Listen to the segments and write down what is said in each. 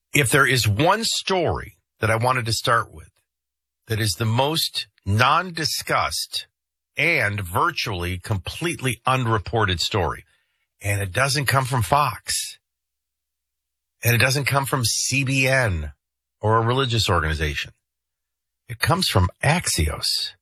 If there is one story that I wanted to start with that is the most non-discussed and virtually completely unreported story, and it doesn't come from Fox, and it doesn't come from CBN or a religious organization. It comes from Axios.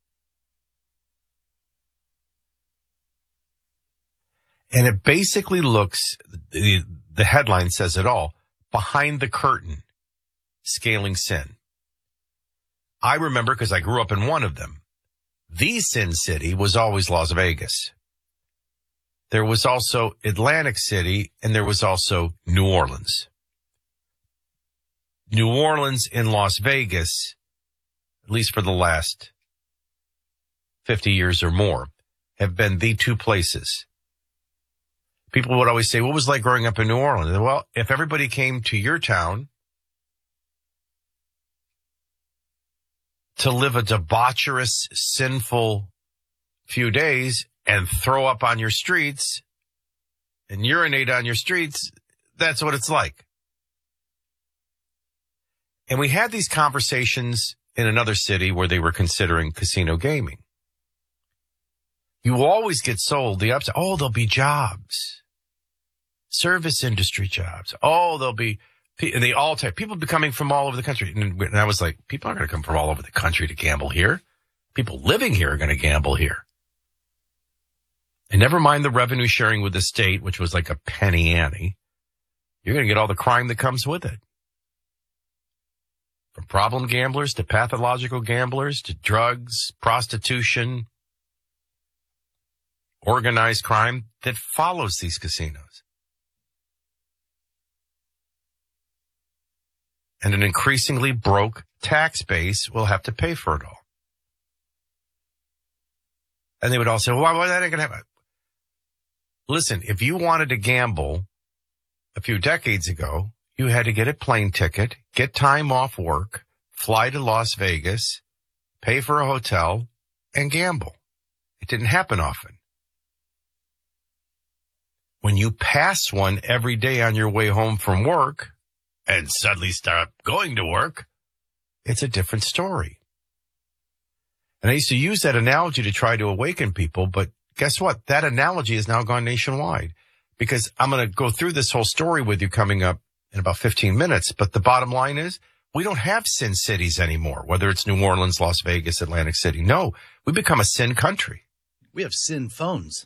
And it basically looks, the headline says it all, behind the curtain, scaling sin. I remember because I grew up in one of them. The Sin City was always Las Vegas. There was also Atlantic City, and there was also New Orleans. New Orleans and Las Vegas, at least for the last 50 years or more, have been the two places. People would always say, what was it like growing up in New Orleans? Well, if everybody came to your town to live a debaucherous, sinful few days and throw up on your streets and urinate on your streets, that's what it's like. And we had these conversations in another city where they were considering casino gaming. You always get sold the upside. Oh, there'll be jobs. Service industry jobs. Oh, there'll be, and they all type, people be coming from all over the country. And I was like, people aren't going to come from all over the country to gamble here. People living here are going to gamble here. And never mind the revenue sharing with the state, which was like a penny ante. You're going to get all the crime that comes with it. From problem gamblers to pathological gamblers to drugs, prostitution, organized crime that follows these casinos. And an increasingly broke tax base will have to pay for it all. And they would all say, well, why that ain't going to happen? Listen, if you wanted to gamble a few decades ago, you had to get a plane ticket, get time off work, fly to Las Vegas, pay for a hotel, and gamble. It didn't happen often. When you pass one every day on your way home from work and suddenly start going to work, it's a different story. And I used to use that analogy to try to awaken people, but guess what? That analogy has now gone nationwide because I'm going to go through this whole story with you coming up in about 15 minutes. But the bottom line is we don't have sin cities anymore, whether it's New Orleans, Las Vegas, Atlantic City. No, we become a sin country. We have sin phones.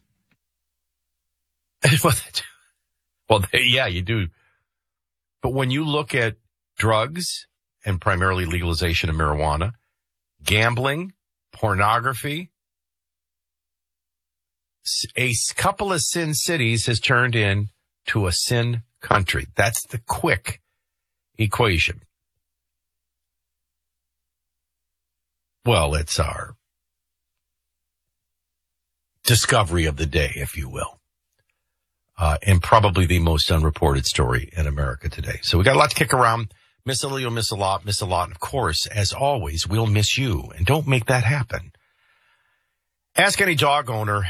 Well, yeah, you do. But when you look at drugs and primarily legalization of marijuana, gambling, pornography, a couple of sin cities has turned into a sin country. That's the quick equation. Well, it's our discovery of the day, if you will. And probably the most unreported story in America today. So we got a lot to kick around. Miss a little, miss a lot, miss a lot. And of course, as always, we'll miss you. And don't make that happen. Ask any dog owner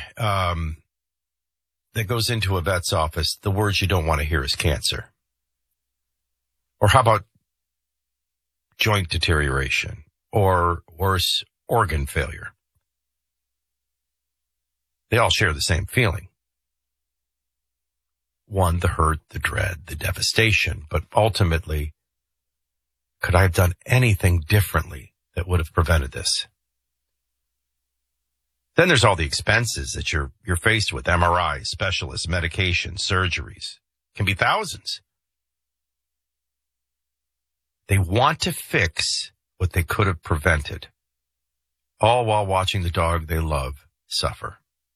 that goes into a vet's office, the words you don't want to hear is cancer. Or how about joint deterioration? Or worse, organ failure? They all share the same feeling. One, the hurt, the dread, the devastation. But ultimately, could I have done anything differently that would have prevented this? Then there's all the expenses that you're faced with. MRIs, specialists, medication, surgeries. Can be thousands. They want to fix what they could have prevented, all while watching the dog they love suffer.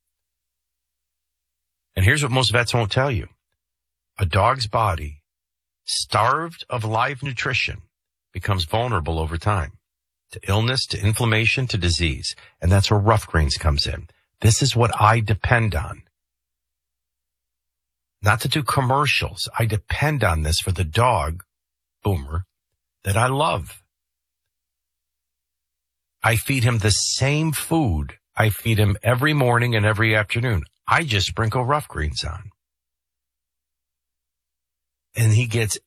And here's what most vets won't tell you. A dog's body, starved of live nutrition, becomes vulnerable over time to illness, to inflammation, to disease. And that's where Rough Greens comes in. This is what I depend on. Not to do commercials. I depend on this for the dog, Boomer, that I love. I feed him the same food I feed him every morning and every afternoon. I just sprinkle Rough Greens on. And he gets